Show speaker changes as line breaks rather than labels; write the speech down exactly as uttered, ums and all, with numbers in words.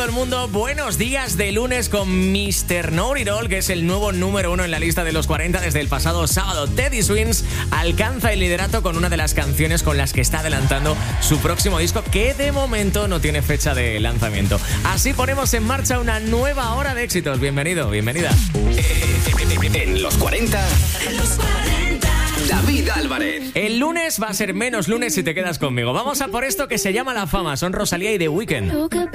todo el mundo. Buenos días de lunes con mister Know It All, que es el nuevo número uno en la lista de los cuarenta desde el pasado sábado. Teddy Swims alcanza el liderato con una de las canciones con las que está adelantando su próximo disco, que de momento no tiene fecha de lanzamiento. Así ponemos en marcha una nueva hora de éxitos. Bienvenido, bienvenida.
En los cuarenta,
En los cuarenta,
David Álvarez.
El lunes va a ser menos lunes si te quedas conmigo. Vamos a por esto que se llama La Fama. Son Rosalía y The Weeknd.